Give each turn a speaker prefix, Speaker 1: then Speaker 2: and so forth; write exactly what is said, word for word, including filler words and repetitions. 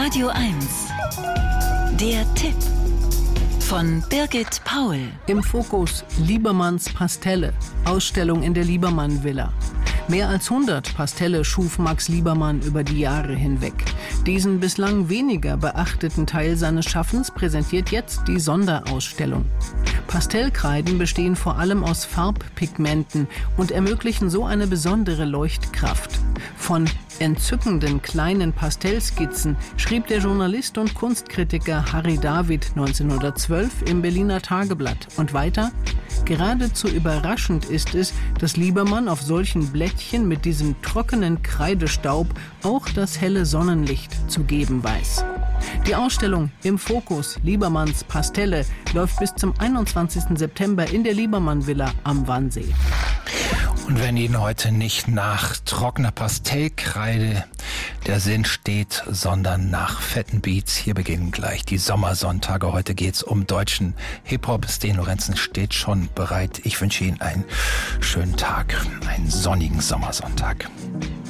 Speaker 1: Radio eins. Der Tipp von Birgit Paul.
Speaker 2: Im Fokus Liebermanns Pastelle, Ausstellung in der Liebermann-Villa. Mehr als hundert Pastelle schuf Max Liebermann über die Jahre hinweg. Diesen bislang weniger beachteten Teil seines Schaffens präsentiert jetzt die Sonderausstellung. Pastellkreiden bestehen vor allem aus Farbpigmenten und ermöglichen so eine besondere Leuchtkraft. Von entzückenden kleinen Pastellskizzen schrieb der Journalist und Kunstkritiker Harry David neunzehnhundertzwölf im Berliner Tageblatt. Und weiter: Geradezu überraschend ist es, dass Liebermann auf solchen Blättchen mit diesem trockenen Kreidestaub auch das helle Sonnenlicht zu geben weiß. Die Ausstellung Im Fokus Liebermanns Pastelle läuft bis zum einundzwanzigsten September in der Liebermann-Villa am Wannsee.
Speaker 3: Und wenn Ihnen heute nicht nach trockener Pastellkreide der Sinn steht, sondern nach fetten Beats, hier beginnen gleich die Sommersonntage. Heute geht's um deutschen Hip-Hop. Sten Lorenzen steht schon bereit. Ich wünsche Ihnen einen schönen Tag, einen sonnigen Sommersonntag.